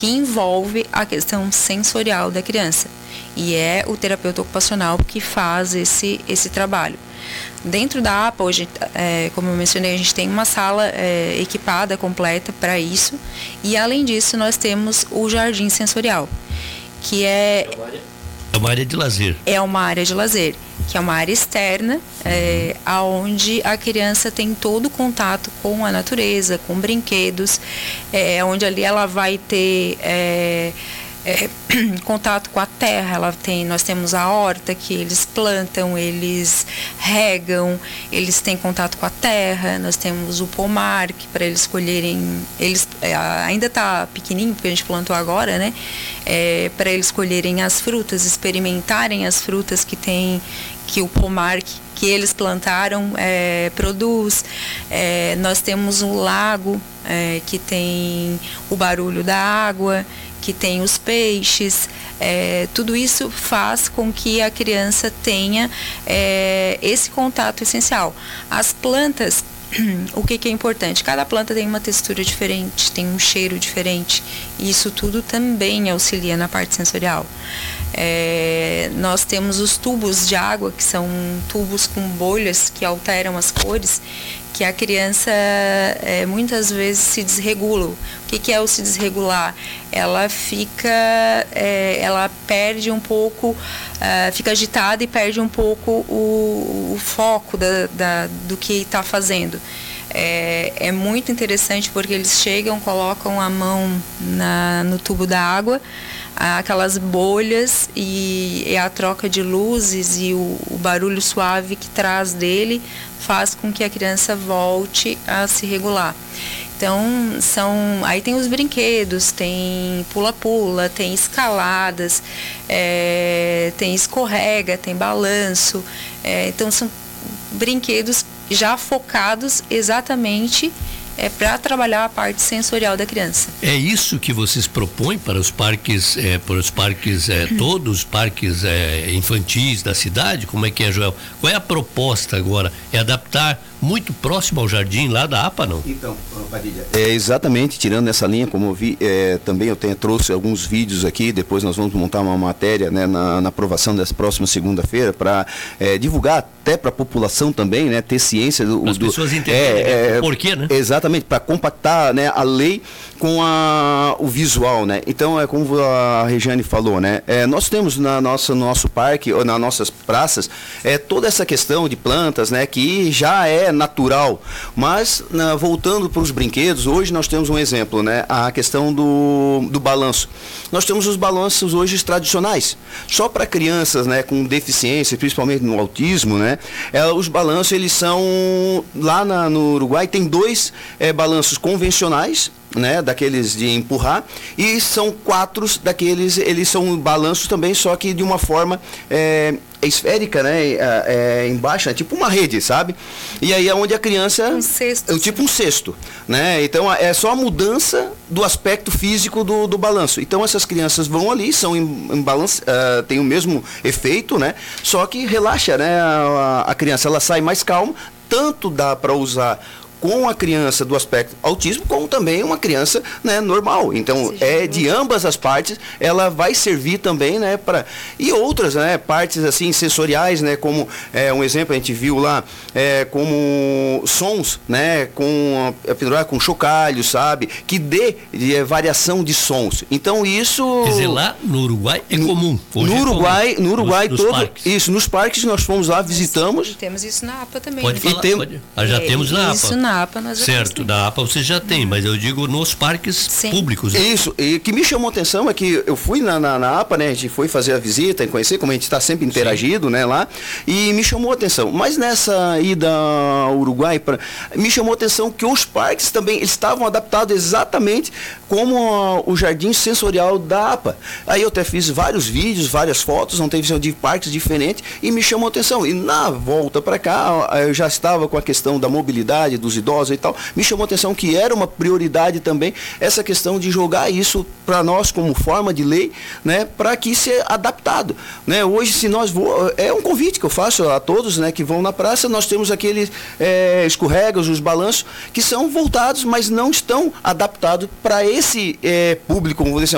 que envolve a questão sensorial da criança. E é o terapeuta ocupacional que faz esse trabalho. Dentro da APA, hoje, como eu mencionei, a gente tem uma sala equipada, completa para isso. E, além disso, nós temos o jardim sensorial, que é uma área de lazer. É uma área de lazer, que é uma área externa, onde a criança tem todo o contato com a natureza, com brinquedos, onde ali ela vai ter contato com a terra. Nós temos a horta que eles plantam, eles regam, eles têm contato com a terra. Nós temos o pomar, que para eles colherem, ainda está pequenininho, porque a gente plantou agora, né? Para eles colherem as frutas, experimentarem as frutas que o pomar que eles plantaram produz. Nós temos um lago que tem o barulho da água, que tem os peixes. Tudo isso faz com que a criança tenha esse contato essencial. As plantas, o que é importante? Cada planta tem uma textura diferente, tem um cheiro diferente, e isso tudo também auxilia na parte sensorial. Nós temos os tubos de água, que são tubos com bolhas que alteram as cores, que a criança muitas vezes se desregula. O que é o se desregular? Ela perde um pouco, fica agitada e perde um pouco o foco do que está fazendo. É muito interessante porque eles chegam, colocam a mão no tubo da água, aquelas bolhas, e a troca de luzes e o barulho suave que traz dele faz com que a criança volte a se regular. Então, aí tem os brinquedos, tem pula-pula, tem escaladas, tem escorrega, tem balanço. Então, são brinquedos já focados exatamente para trabalhar a parte sensorial da criança. É isso que vocês propõem para os parques, todos os parques infantis da cidade? Como é que é, Joel? Qual é a proposta agora? É adaptar muito próximo ao jardim lá da APA, não? Então, Padilha, exatamente, tirando essa linha, como eu vi, também eu trouxe alguns vídeos aqui, depois nós vamos montar uma matéria, né, na aprovação dessa próxima segunda-feira, para divulgar até para a população também, né, ter ciência as pessoas entenderem por quê, né? Exatamente, para compactar, né, a lei com o visual, né? Então, como a Regiane falou, né, nós temos no nosso parque, ou nas nossas praças, toda essa questão de plantas, né, que já é natural, mas voltando para os brinquedos, hoje nós temos um exemplo, né, a questão do balanço. Nós temos os balanços hoje tradicionais, só para crianças, né, com deficiência, principalmente no autismo, né, os balanços, eles são, lá no Uruguai, tem 2 balanços convencionais, né, daqueles de empurrar, e são 4 daqueles, eles são balanços também, só que de uma forma esférica, né, embaixo, né, tipo uma rede, sabe? E aí é onde a criança... Um cesto. Tipo um cesto, né? Então é só a mudança do aspecto físico do balanço. Então essas crianças vão ali, são em balanço, tem o mesmo efeito, né? Só que relaxa, né? A criança, ela sai mais calma, tanto dá para usar com a criança do aspecto autismo, como também uma criança, né, normal. Então, de ambas as partes, ela vai servir também, né, para... E outras, né, partes, assim, sensoriais, né, como um exemplo, a gente viu lá, como sons, né, com chocalho, sabe, que dê variação de sons. Então, isso... Quer dizer, lá no Uruguai é comum. Hoje no Uruguai nos parques. Isso, nos parques nós fomos lá, visitamos. E temos isso na APA também. Pode falar, pode. Já temos na APA. Isso na APA nós já certo, da APA você já tem, mas eu digo nos parques públicos. Né? Isso, e que me chamou a atenção é que eu fui na APA, né, a gente foi fazer a visita e conhecer, como a gente está sempre interagido, né, lá, e me chamou a atenção. Mas nessa ida ao Uruguai, me chamou a atenção que os parques também, eles estavam adaptados exatamente como o jardim sensorial da APA. Aí eu até fiz vários vídeos, várias fotos, não teve de parques diferentes, e me chamou a atenção. E na volta para cá, eu já estava com a questão da mobilidade dos idosos e tal, me chamou a atenção que era uma prioridade também essa questão de jogar isso para nós como forma de lei, né, para que seja adaptado, né? Hoje, se nós é um convite que eu faço a todos, né, que vão na praça, nós temos aqueles escorregas, os balanços, que são voltados, mas não estão adaptados para esse público, vamos dizer